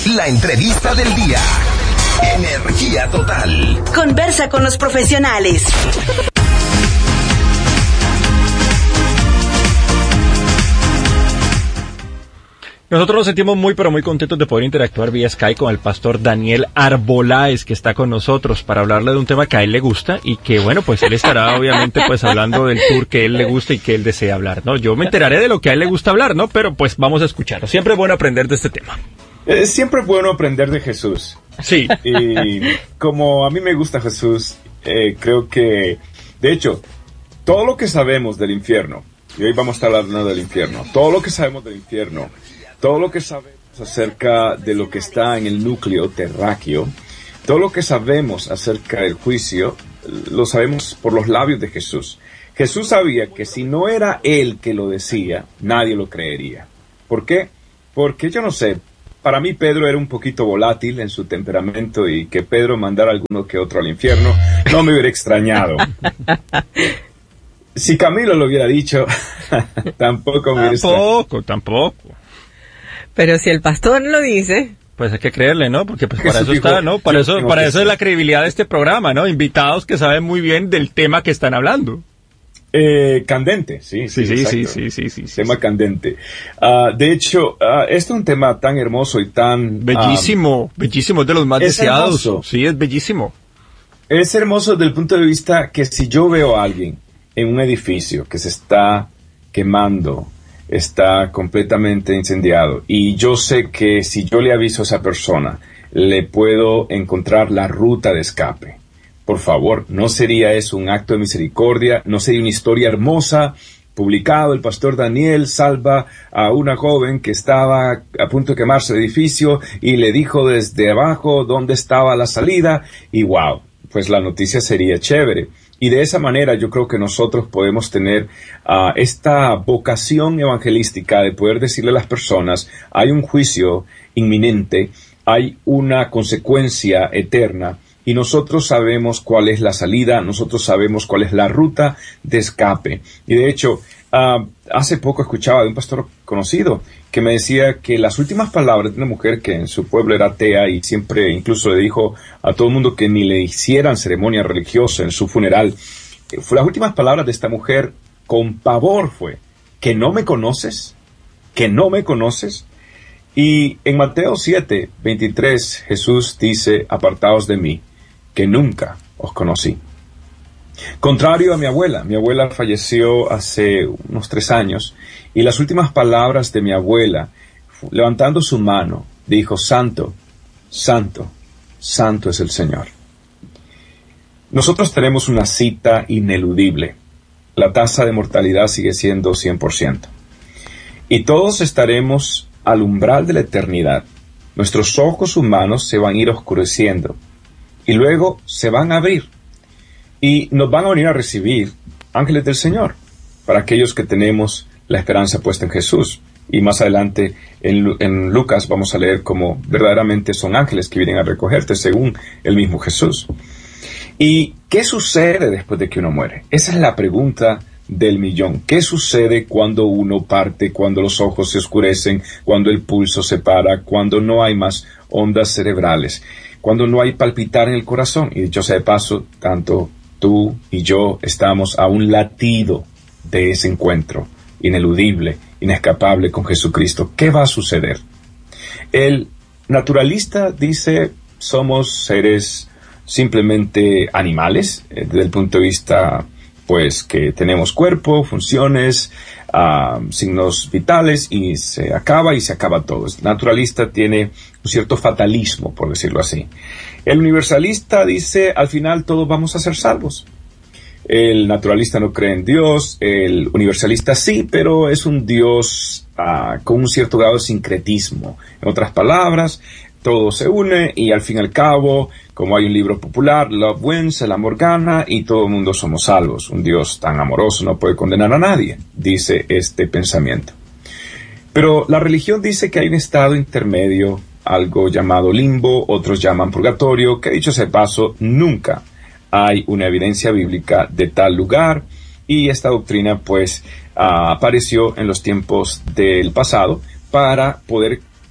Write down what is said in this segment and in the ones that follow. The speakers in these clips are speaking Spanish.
La entrevista del día. Energía total. Conversa con los profesionales. Nosotros nos sentimos muy, pero muy contentos de poder interactuar vía Skype con el pastor Daniel Arboláez, que está con nosotros para hablarle de un tema que a él le gusta y que, bueno, pues él estará obviamente pues hablando del tour que a él le gusta y que él desea hablar, ¿no? Yo me enteraré de lo que a él le gusta hablar, ¿no? Pero pues vamos a escucharlo. Siempre es bueno aprender de este tema. Siempre es bueno aprender de Jesús. Sí. Y como a mí me gusta Jesús, creo que, de hecho, todo lo que sabemos del infierno, y hoy vamos a estar hablando del infierno, todo lo que sabemos del infierno, todo lo que sabemos acerca de lo que está en el núcleo terráqueo, todo lo que sabemos acerca del juicio, lo sabemos por los labios de Jesús. Jesús sabía que si no era él que lo decía, nadie lo creería. ¿Por qué? Porque yo no sé, para mí Pedro era un poquito volátil en su temperamento y que Pedro mandara alguno que otro al infierno no me hubiera extrañado. Si Camilo lo hubiera dicho, tampoco me hubiera extrañado. Tampoco. Pero si el pastor lo dice, pues hay que creerle, ¿no? Porque pues para eso está, ¿no? Para eso es la credibilidad de este programa, ¿no? Invitados que saben muy bien del tema que están hablando. Candente, sí. Tema candente. De hecho, este es un tema tan hermoso y tan... Bellísimo, es de los más deseados. Hermoso. Sí, es bellísimo. Es hermoso desde el punto de vista que si yo veo a alguien en un edificio que se está quemando, está completamente incendiado, y yo sé que si yo le aviso a esa persona, le puedo encontrar la ruta de escape. Por favor, ¿no sería eso un acto de misericordia? ¿No sería una historia hermosa? Publicado, el pastor Daniel salva a una joven que estaba a punto de quemarse el edificio y le dijo desde abajo dónde estaba la salida, y wow, pues la noticia sería chévere. Y de esa manera yo creo que nosotros podemos tener esta vocación evangelística de poder decirle a las personas, hay un juicio inminente, hay una consecuencia eterna, y nosotros sabemos cuál es la salida, nosotros sabemos cuál es la ruta de escape. Y de hecho, hace poco escuchaba de un pastor conocido que me decía que las últimas palabras de una mujer que en su pueblo era atea y siempre incluso le dijo a todo el mundo que ni le hicieran ceremonia religiosa en su funeral, las últimas palabras de esta mujer con pavor fue, ¿que no me conoces? ¿Que no me conoces? Y en Mateo 7:23 Jesús dice, apartaos de mí, que nunca os conocí. Contrario a mi abuela falleció hace unos 3 años, y las últimas palabras de mi abuela, levantando su mano, dijo, Santo, Santo, Santo es el Señor. Nosotros tenemos una cita ineludible. La tasa de mortalidad sigue siendo 100%. Y todos estaremos al umbral de la eternidad. Nuestros ojos humanos se van a ir oscureciendo, y luego se van a abrir, y nos van a venir a recibir ángeles del Señor, para aquellos que tenemos la esperanza puesta en Jesús. Y más adelante en Lucas vamos a leer cómo verdaderamente son ángeles que vienen a recogerte según el mismo Jesús. ¿Y qué sucede después de que uno muere? Esa es la pregunta del millón. ¿Qué sucede cuando uno parte, cuando los ojos se oscurecen, cuando el pulso se para, cuando no hay más ondas cerebrales, cuando no hay palpitar en el corazón? Y dicho sea de paso, tanto tú y yo estamos a un latido de ese encuentro ineludible, inescapable con Jesucristo. ¿Qué va a suceder? El naturalista dice, somos seres simplemente animales, desde el punto de vista, pues, que tenemos cuerpo, funciones, signos vitales, y se acaba todo. El naturalista tiene un cierto fatalismo, por decirlo así. El universalista dice, al final todos vamos a ser salvos. El naturalista no cree en Dios, el universalista sí, pero es un Dios con un cierto grado de sincretismo. En otras palabras, todo se une y al fin y al cabo, como hay un libro popular, Love wins, el amor gana y todo el mundo somos salvos. Un Dios tan amoroso no puede condenar a nadie, dice este pensamiento. Pero la religión dice que hay un estado intermedio, algo llamado limbo, otros llaman purgatorio, que dicho sea de paso, nunca hay una evidencia bíblica de tal lugar, y esta doctrina pues apareció en los tiempos del pasado para poder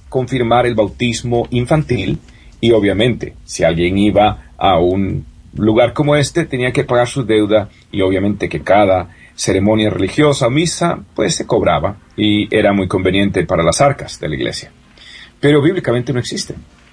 confirmar el bautismo infantil y obviamente si alguien iba a un lugar como este tenía que pagar su deuda y obviamente que cada ceremonia religiosa o misa pues se cobraba y era muy conveniente para las arcas de la iglesia. Pero bíblicamente no existe.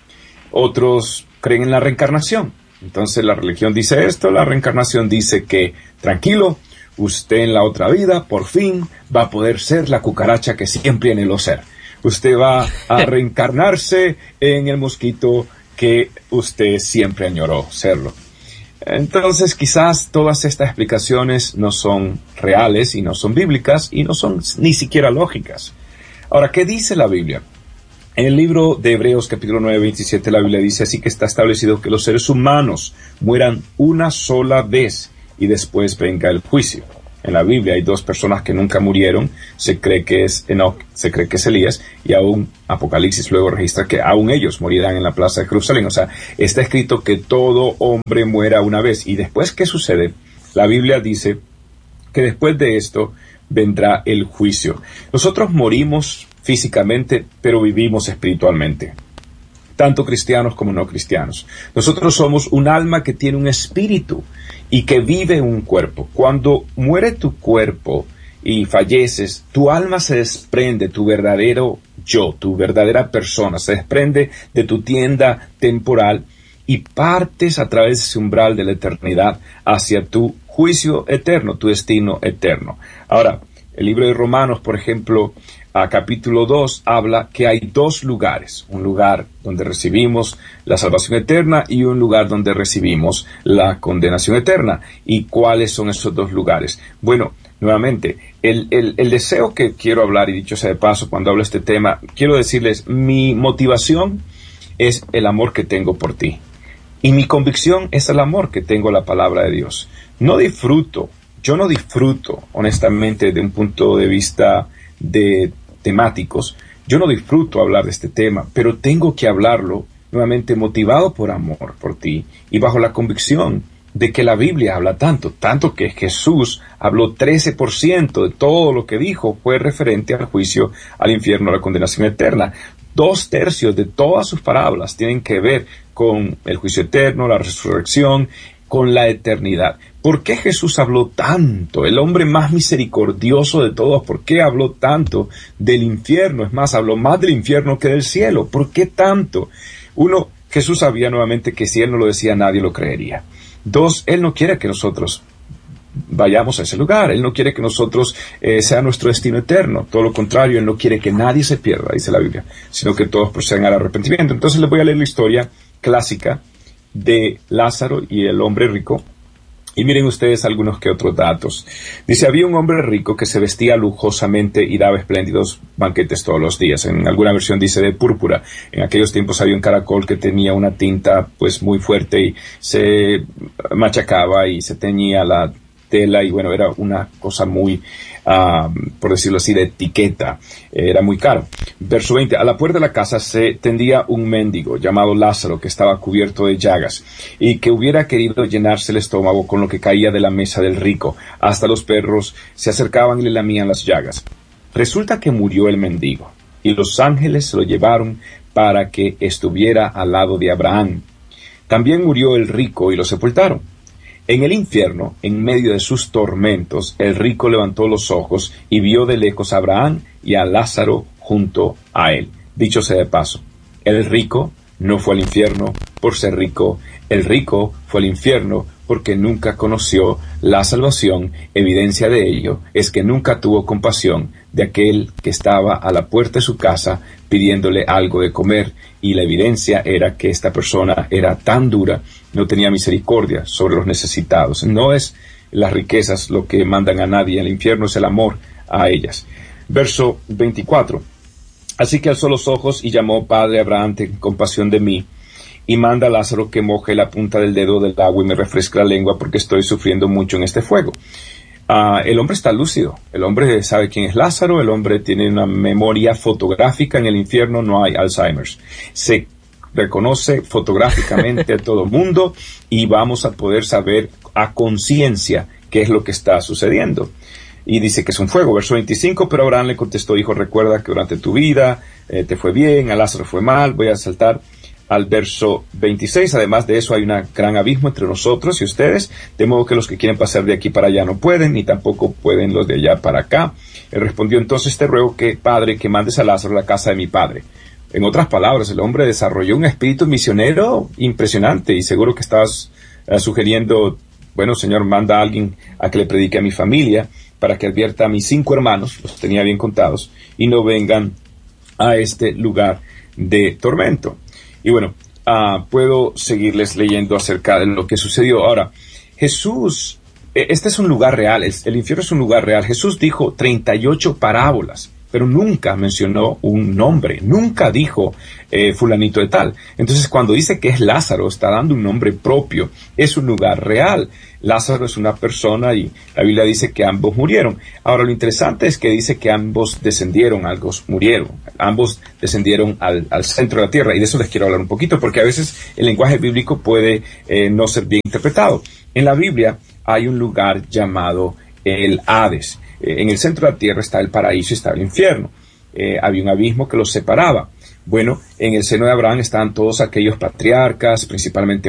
Otros creen en la reencarnación. Entonces la religión dice esto, la reencarnación dice que tranquilo, usted en la otra vida por fin va a poder ser la cucaracha que siempre anheló ser. Usted va a reencarnarse en el mosquito que usted siempre añoró serlo. Entonces quizás todas estas explicaciones no son reales y no son bíblicas y no son ni siquiera lógicas. Ahora, ¿qué dice la Biblia? En el libro de Hebreos capítulo 9, 27 la Biblia dice así que está establecido que los seres humanos mueran una sola vez y después venga el juicio. En la Biblia hay dos personas que nunca murieron, se cree que es Enoc, se cree que es Elías, y aún Apocalipsis luego registra que aún ellos morirán en la plaza de Jerusalén. O sea, está escrito que todo hombre muera una vez. ¿Y después qué sucede? La Biblia dice que después de esto vendrá el juicio. Nosotros morimos físicamente, pero vivimos espiritualmente. Tanto cristianos como no cristianos. Nosotros somos un alma que tiene un espíritu y que vive en un cuerpo. Cuando muere tu cuerpo y falleces, tu alma se desprende, tu verdadero yo, tu verdadera persona, se desprende de tu tienda temporal y partes a través de ese umbral de la eternidad hacia tu juicio eterno, tu destino eterno. Ahora, el libro de Romanos, por ejemplo, a capítulo 2 habla que hay dos lugares, un lugar donde recibimos la salvación eterna y un lugar donde recibimos la condenación eterna. ¿Y cuáles son esos dos lugares? Bueno, nuevamente, el deseo que quiero hablar, y dicho sea de paso, cuando hablo de este tema, quiero decirles, mi motivación es el amor que tengo por ti. Y mi convicción es el amor que tengo a la palabra de Dios. Yo no disfruto, honestamente, de un punto de vista de temáticos, yo no disfruto hablar de este tema, pero tengo que hablarlo nuevamente motivado por amor por ti y bajo la convicción de que la Biblia habla tanto que Jesús habló 13% de todo lo que dijo fue referente al juicio, al infierno, a la condenación eterna. 2/3 de todas sus parábolas tienen que ver con el juicio eterno, la resurrección, con la eternidad. ¿Por qué Jesús habló tanto? El hombre más misericordioso de todos, ¿por qué habló tanto del infierno? Es más, habló más del infierno que del cielo. ¿Por qué tanto? Uno, Jesús sabía nuevamente que si él no lo decía, nadie lo creería. 2, él no quiere que nosotros vayamos a ese lugar. Él no quiere que nosotros sea nuestro destino eterno. Todo lo contrario, él no quiere que nadie se pierda, dice la Biblia, sino que todos procedan al arrepentimiento. Entonces les voy a leer la historia clásica de Lázaro y el hombre rico. Y miren ustedes algunos que otros datos. Dice, había un hombre rico que se vestía lujosamente y daba espléndidos banquetes todos los días. En alguna versión dice de púrpura. En aquellos tiempos había un caracol que tenía una tinta pues muy fuerte y se machacaba y se teñía la tela y bueno, era una cosa muy, por decirlo así, de etiqueta. Era muy caro. Verso 20. A la puerta de la casa se tendía un mendigo llamado Lázaro que estaba cubierto de llagas y que hubiera querido llenarse el estómago con lo que caía de la mesa del rico. Hasta los perros se acercaban y le lamían las llagas. Resulta que murió el mendigo y los ángeles se lo llevaron para que estuviera al lado de Abraham. También murió el rico y lo sepultaron. En el infierno, en medio de sus tormentos, el rico levantó los ojos y vio de lejos a Abraham y a Lázaro junto a él. Dicho sea de paso, el rico no fue al infierno por ser rico, el rico fue al infierno porque nunca conoció la salvación. Evidencia de ello es que nunca tuvo compasión de aquel que estaba a la puerta de su casa pidiéndole algo de comer, y la evidencia era que esta persona era tan dura, no tenía misericordia sobre los necesitados. No es las riquezas lo que mandan a nadie al infierno, es el amor a ellas. Verso 24. Así que alzó los ojos y llamó: Padre Abraham, ten compasión de mí, y manda a Lázaro que moje la punta del dedo del agua y me refresque la lengua, porque estoy sufriendo mucho en este fuego. El hombre está lúcido, el hombre sabe quién es Lázaro, el hombre tiene una memoria fotográfica. En el infierno no hay Alzheimer's. Se reconoce fotográficamente a todo mundo y vamos a poder saber a conciencia qué es lo que está sucediendo. y dice que es un fuego. Verso 25, pero Abraham le contestó, hijo, recuerda que durante tu vida te fue bien, a Lázaro fue mal. Voy a saltar al verso 26, además de eso hay un gran abismo entre nosotros y ustedes, de modo que los que quieren pasar de aquí para allá no pueden, ni tampoco pueden los de allá para acá. Él respondió, entonces te ruego que, Padre, que mandes a Lázaro a la casa de mi padre. En otras palabras, el hombre desarrolló un espíritu misionero impresionante, y seguro que estabas sugiriendo, bueno, Señor, manda a alguien a que le predique a mi familia, para que advierta a mis 5 hermanos, los tenía bien contados, y no vengan a este lugar de tormento. Y bueno, puedo seguirles leyendo acerca de lo que sucedió. Ahora, Jesús, este es un lugar real, el infierno es un lugar real. Jesús dijo 38 parábolas, pero nunca mencionó un nombre, nunca dijo fulanito de tal. Entonces, cuando dice que es Lázaro, está dando un nombre propio, es un lugar real. Lázaro es una persona y la Biblia dice que ambos murieron. Ahora, lo interesante es que dice que ambos descendieron, ambos murieron, ambos descendieron al centro de la tierra, y de eso les quiero hablar un poquito, porque a veces el lenguaje bíblico puede no ser bien interpretado. En la Biblia hay un lugar llamado el Hades. En el centro de la tierra está el paraíso y está el infierno. Había un abismo que los separaba. Bueno, en el seno de Abraham estaban todos aquellos patriarcas, principalmente